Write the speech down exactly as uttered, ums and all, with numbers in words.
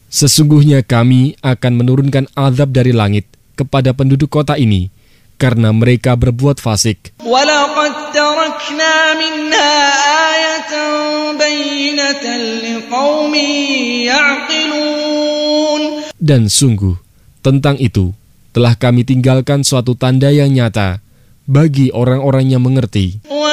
Sesungguhnya kami akan menurunkan azab dari langit kepada penduduk kota ini karena mereka berbuat fasik. وَلَقَدْ تَرَكْنَا مِنْهَا آيَةً بَيِّنَةً لِقَوْمٍ يَعْقِلُونَ. Dan sungguh, tentang itu telah kami tinggalkan suatu tanda yang nyata bagi orang-orang yang mengerti.